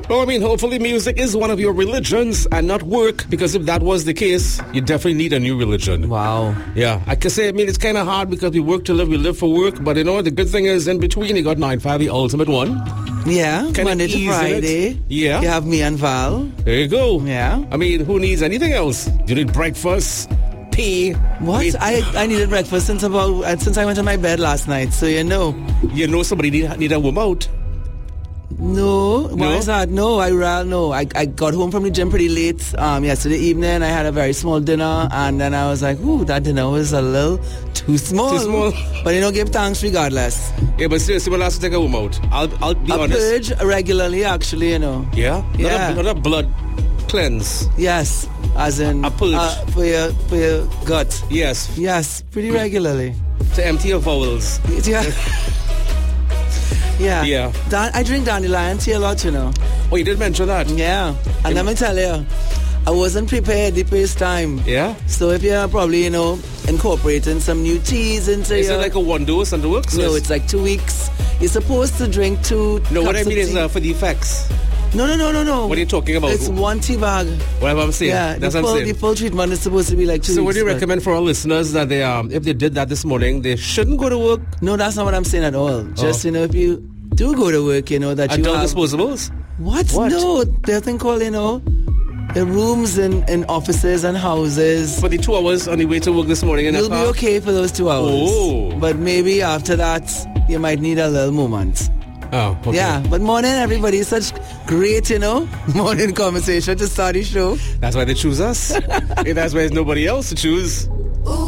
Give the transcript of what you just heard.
Well, I mean, hopefully music is one of your religions and not work, because if that was the case, you definitely need a new religion. Wow. Yeah, I can say, I mean, it's kind of hard because we work to live, we live for work, but you know, the good thing is in between, you got 9-5, the ultimate one. Yeah, Kinda Monday to easy, Friday. Yeah. You have me and Val. There you go. Yeah. I mean, who needs anything else? You need breakfast, tea. What? I needed breakfast since I went to my bed last night, so you know. You know somebody need a warm out. No, why is that? No, I got home from the gym pretty late yesterday evening. I had a very small dinner, and then I was like, ooh, that dinner was a little too small. Too small. But you know, give thanks regardless. Yeah, but seriously, we'll have to take a warm out. I'll be honest. A purge regularly, actually, you know. Yeah? Not a blood cleanse. Yes, as in a purge. For your gut. Yes. Yes, pretty regularly. To empty your bowels. Yeah. Yeah. Yeah. I drink dandelion tea a lot, you know. Oh, you did mention that. Yeah. And let me tell you, I wasn't prepared the first time. Yeah? So if you're probably, you know, incorporating some new teas into Is it like a one dose and the works? No, it's like 2 weeks. You're supposed to drink 2 No, what I mean is for the effects. No. What are you talking about? It's 1 tea bag. Whatever I'm saying. Yeah, that's what I'm saying. The full treatment is supposed to be like 2 weeks. So what do you recommend for our listeners that they if they did that this morning, they shouldn't go to work? No, that's not what I'm saying at all. Just, you know, if you do go to work, you know, that you have... disposables? What? No, there's a thing called, you know, the rooms in offices and houses. For the 2 hours on the way to work this morning in You'll be okay for those 2 hours. Oh. But maybe after that, you might need a little moment. Oh, okay. Yeah, but morning, everybody. Such great, you know, morning conversation to start the show. That's why they choose us. That's why there's nobody else to choose.